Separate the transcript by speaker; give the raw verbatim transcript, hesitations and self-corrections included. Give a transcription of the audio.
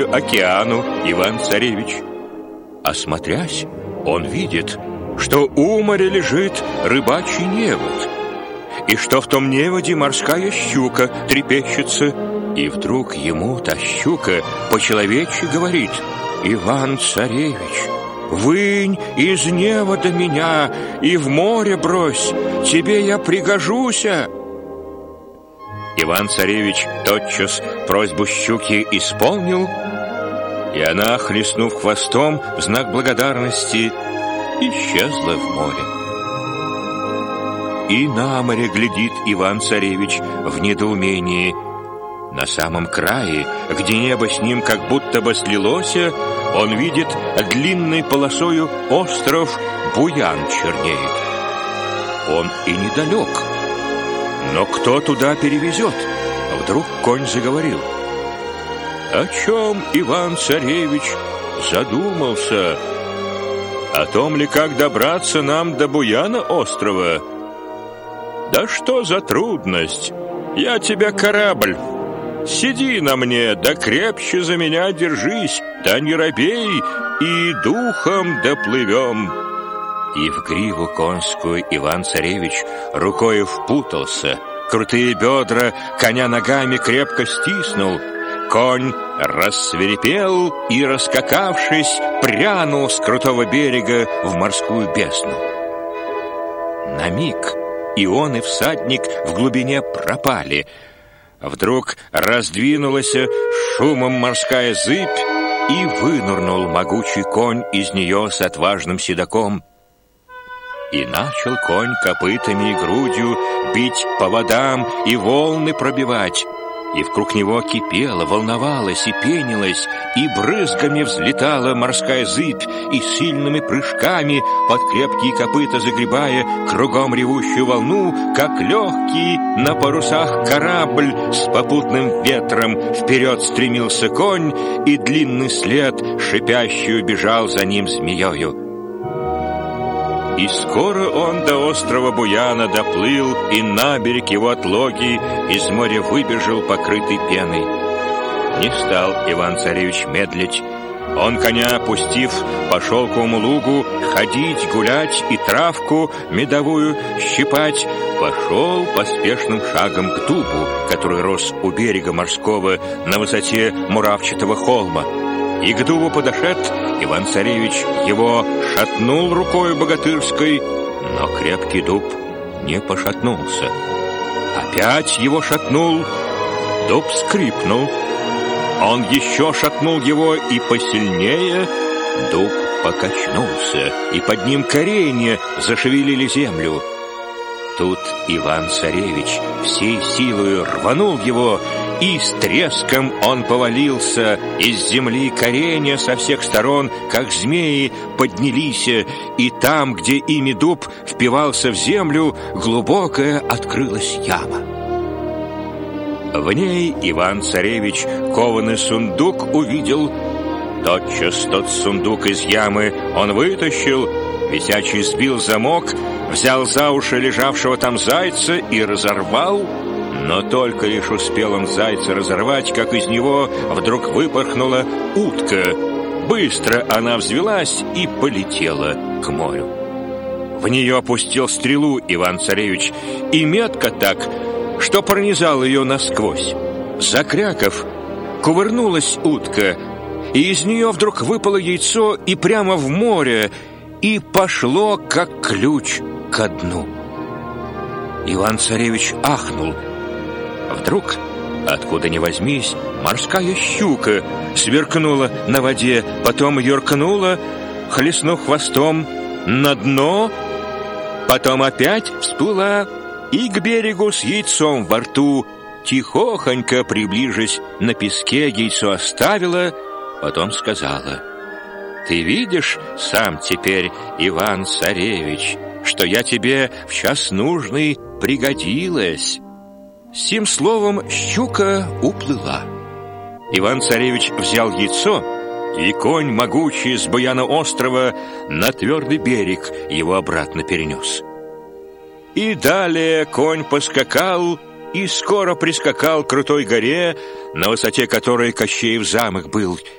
Speaker 1: океану Иван-царевич. Осмотрясь, он видит, что у моря лежит рыбачий невод, и что в том неводе морская щука трепещется. И вдруг ему та щука по-человечьи говорит: «Иван-царевич, вынь из невода меня и в море брось, тебе я пригожуся». Иван-царевич тотчас просьбу щуки исполнил, и она, хлестнув хвостом в знак благодарности, исчезла в море. И на море глядит Иван-царевич в недоумении. На самом крае, где небо с ним как будто бы слилось, он видит длинной полосою остров Буян чернеет. Он и недалек. Но кто туда перевезет? Вдруг конь заговорил: «О чем Иван-царевич задумался? О том ли, как добраться нам до Буяна острова? Да что за трудность? Я тебя корабль. Сиди на мне, да крепче за меня держись, да не робей, и духом доплывем». И в гриву конскую Иван-царевич рукою впутался, крутые бедра коня ногами крепко стиснул. Конь рассвирепел и, раскакавшись, прянул с крутого берега в морскую бездну. На миг и он, и всадник в глубине пропали. Вдруг раздвинулась шумом морская зыбь, и вынырнул могучий конь из нее с отважным седаком. И начал конь копытами и грудью бить по водам и волны пробивать. И вокруг него кипела, волновалась и пенилась, и брызгами взлетала морская зыбь, и сильными прыжками под крепкие копыта загребая кругом ревущую волну, как легкий на парусах корабль с попутным ветром, вперед стремился конь, и длинный след шипящий бежал за ним змеёю. И скоро он до острова Буяна доплыл, и на берег его отлоги из моря выбежал, покрытый пеной. Не стал Иван-царевич медлить. Он, коня опустив, по шелковому лугу ходить, гулять и травку медовую щипать, пошел поспешным шагом к дубу, который рос у берега морского на высоте муравчатого холма. И к дубу подошед, Иван-царевич его шатнул рукою богатырской, но крепкий дуб не пошатнулся. Опять его шатнул, дуб скрипнул. Он еще шатнул его, и посильнее дуб покачнулся, и под ним коренья зашевелили землю. Тут Иван-царевич всей силою рванул его, и с треском он повалился. Из земли коренья со всех сторон, как змеи, поднялись, и там, где ими дуб впивался в землю, глубокая открылась яма. В ней Иван-царевич кованый сундук увидел. Тотчас тот сундук из ямы он вытащил, висячий сбил замок, взял за уши лежавшего там зайца и разорвал. Но только лишь успел он зайца разорвать, как из него вдруг выпорхнула утка. Быстро она взвилась и полетела к морю. В нее опустил стрелу Иван-царевич, и метко так, что пронизал ее насквозь. Закряков, кувырнулась утка, и из нее вдруг выпало яйцо и прямо в море, и пошло, как ключ, ко дну. Иван-царевич ахнул. Вдруг, откуда ни возьмись, морская щука сверкнула на воде, потом юркнула, хлестнув хвостом, на дно, потом опять всплыла и к берегу с яйцом во рту, тихохонько приближась, на песке яйцо оставила, потом сказала: «Ты видишь сам теперь, Иван-царевич, что я тебе в час нужный пригодилась». Сим словом щука уплыла. Иван-царевич взял яйцо, и конь могучий с Буяна острова на твердый берег его обратно перенес. И далее конь поскакал, и скоро прискакал к крутой горе, на высоте которой Кощеев замок был,